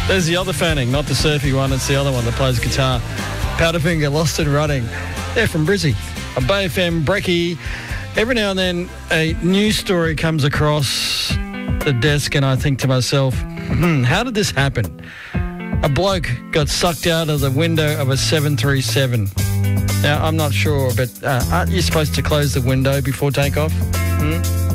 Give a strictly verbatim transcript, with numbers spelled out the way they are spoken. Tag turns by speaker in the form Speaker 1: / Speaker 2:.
Speaker 1: There's the other Fanning, not the surfy one. It's the other one that plays guitar. Powderfinger, Lost and Running. They're from Brizzy. A Bay F M brekkie. Every now and then a news story comes across the desk and I think to myself, hmm, how did this happen? A bloke got sucked out of the window of a seven thirty-seven. Now, I'm not sure, but uh, aren't you supposed to close the window before takeoff? Hmm?